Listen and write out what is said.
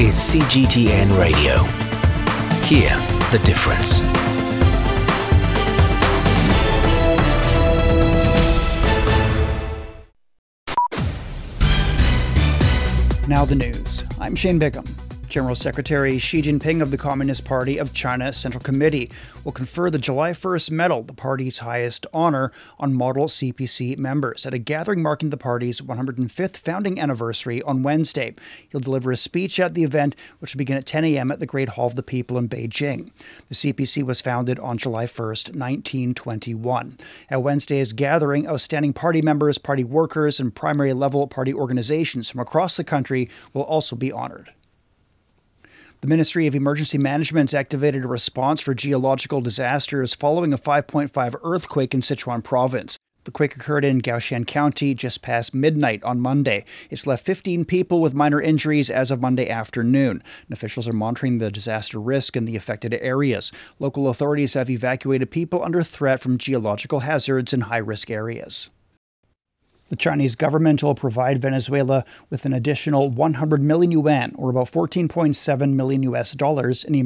is CGTN Radio. Hear the difference. Now the news. I'm Shane Bigham. General Secretary Xi Jinping of the Communist Party of China Central Committee will confer the July 1st Medal, the party's highest honor, on model CPC members at a gathering marking the party's 105th founding anniversary on Wednesday. He'll deliver a speech at the event, which will begin at 10 a.m. at the Great Hall of the People in Beijing. The CPC was founded on July 1st, 1921. At Wednesday's gathering, outstanding party members, party workers, and primary-level party organizations from across the country will also be honored. The Ministry of Emergency Management activated a response for geological disasters following a 5.5 earthquake in Sichuan province. The quake occurred in Gaoshan County just past midnight on Monday. It's left 15 people with minor injuries as of Monday afternoon. And officials are monitoring the disaster risk in the affected areas. Local authorities have evacuated people under threat from geological hazards in high-risk areas. The Chinese government will provide Venezuela with an additional 100 million yuan, or about $14.7 million in